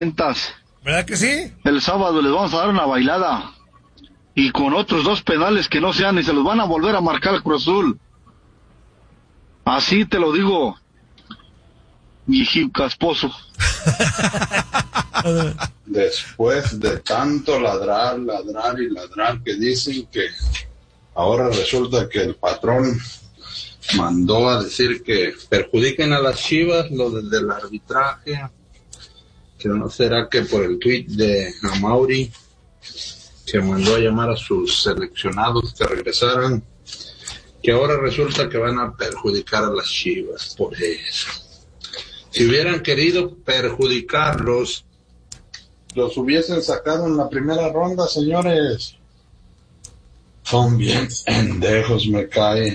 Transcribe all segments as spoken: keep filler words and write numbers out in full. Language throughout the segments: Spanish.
¿Verdad que sí? El sábado les vamos a dar una bailada. Y con otros dos penales que no sean y se los van a volver a marcar al Cruz Azul. Así te lo digo, viejín casposo. Después de tanto ladrar, ladrar y ladrar que dicen que ahora resulta que el patrón mandó a decir que perjudiquen a las Chivas lo del, del arbitraje, que no será que por el tuit de Amauri que mandó a llamar a sus seleccionados que regresaran, que ahora resulta que van a perjudicar a las Chivas por eso. Si hubieran querido perjudicarlos, los hubiesen sacado en la primera ronda, señores. Son bien pendejos, me cae.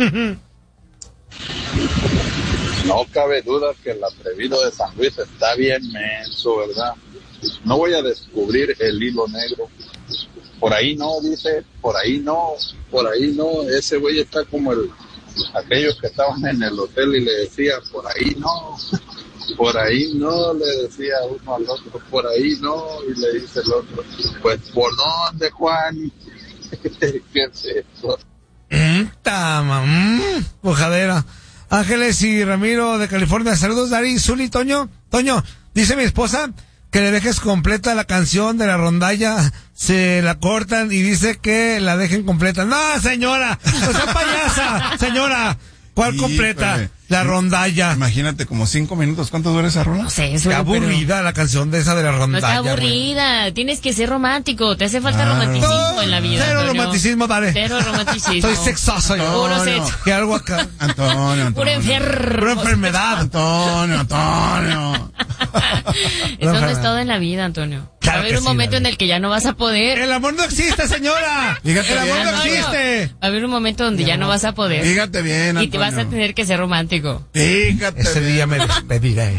No cabe duda que el atrevido de San Luis está bien menso, ¿verdad? No voy a descubrir el hilo negro. Por ahí no, dice, por ahí no, por ahí no. Ese güey está como el aquellos que estaban en el hotel y le decía, por ahí no, por ahí no, le decía uno al otro, por ahí no, y le dice el otro, pues, ¿por dónde, Juan? ¿Qué es eso? Mm, tama, mm, bojadera. Ángeles y Ramiro de California, saludos, Dari, Zuli, Toño, Toño, dice mi esposa que le dejes completa la canción de la rondalla, se la cortan y dice que la dejen completa. No, señora, no sea payasa, señora. ¿Cuál sí, completa? Pues, la rondalla. Imagínate, como cinco minutos. ¿Cuánto dura esa rola? No sé, es Qué aburrida pero... la canción de esa de la rondalla. No está aburrida. Güey. Tienes que ser romántico. Te hace falta ah, romanticismo no, en la vida. Cero Antonio. romanticismo, dale. Cero romanticismo. Soy sexoso. Antonio. Puro sexo. ¿Qué algo acá? Antonio, Antonio. Pura enfermedad. Pura enfermedad. Antonio, Antonio. Eso no es todo en la vida, Antonio. Claro Va a haber un sí, momento dale. en el que ya no vas a poder. El amor no existe, señora. Fíjate el amor bien, no existe. Va a haber un momento donde ya no vas a poder. Fíjate bien, Antonio. Y te vas a tener que ser romántico. Fíjate Ese bien. día me despediré.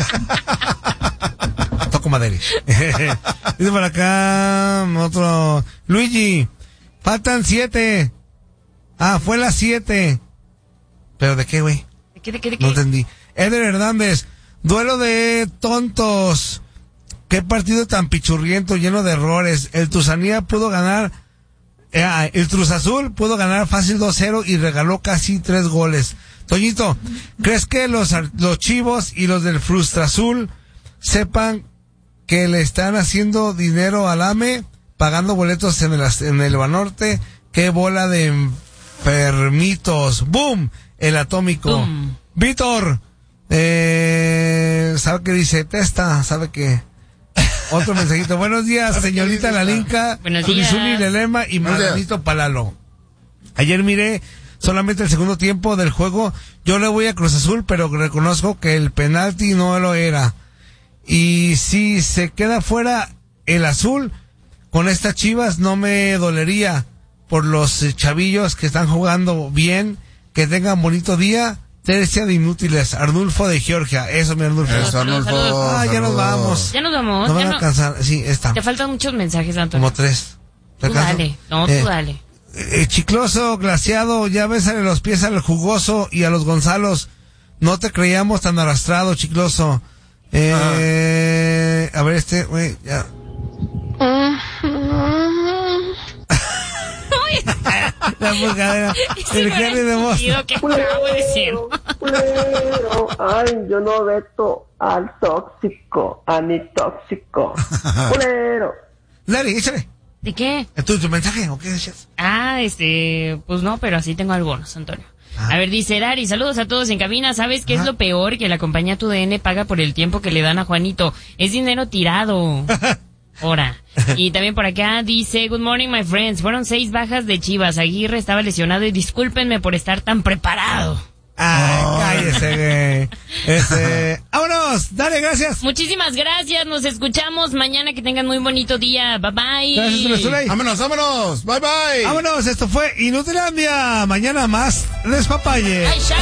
Toco madera. Dice por acá otro. Luigi, faltan siete. Ah, fue las siete. ¿Pero de qué, güey? ¿De qué, de qué, de qué? No entendí. Eder Hernández, duelo de tontos. Qué partido tan pichurriento, lleno de errores. El Tuzanía pudo ganar, eh, el Cruz Azul pudo ganar fácil dos cero y regaló casi tres goles. Toñito, ¿crees que los, los chivos y los del Frustra Azul sepan que le están haciendo dinero al A M E, pagando boletos en el, en el Banorte? Qué bola de enfermitos. ¡Boom! El atómico. Boom. Víctor, eh, ¿sabe qué dice? Testa, ¿sabe qué? Otro mensajito. Buenos días, señorita Lalinka, Buenos días. Zulizuli Lelema y Maranito Palalo. Ayer miré solamente el segundo tiempo del juego. Yo le voy a Cruz Azul, pero reconozco que el penalti no lo era. Y si se queda fuera el azul, con estas Chivas no me dolería por los chavillos que están jugando bien, que tengan bonito día. Tercia de inútiles, Arnulfo de Georgia. Eso, mi Arnulfo. Eso, Arnulfo. Ah, ya nos vamos. Ya nos vamos. No van ya a no... alcanzar. Sí, está. Te faltan muchos mensajes, Antonio. Como tres. ¿Te Tú alcanzo? dale. No, eh, tú dale. Eh, chicloso, glaciado, ya bésale los pies al jugoso y a los Gonzalos. No te creíamos tan arrastrado, chicloso. Eh, ah. A ver, este, güey, ya. La buscadera. El Henry de Boston. ¿Qué acabo de decir? Culero, ay, yo no veto al tóxico, a mi tóxico. Culero. Larry, échale. ¿De qué? ¿Es tu, tu mensaje o qué decías? Ah, este, pues no, pero así tengo algunos, Antonio. Ah. A ver, dice Dari, saludos a todos en cabina. ¿Sabes qué Ajá. es lo peor? Que la compañía Tu D N paga por el tiempo que le dan a Juanito. Es dinero tirado. Ahora. Y también por acá dice, good morning my friends, fueron seis bajas de Chivas, Aguirre estaba lesionado y discúlpenme por estar tan preparado. Ay, oh. cállese, güey. Este, vámonos, dale, gracias. Muchísimas gracias, nos escuchamos mañana, que tengan muy bonito día, bye bye. Gracias, Zuley. Vámonos, vámonos, bye bye. Vámonos, esto fue Inutilandia, mañana más, les papaye.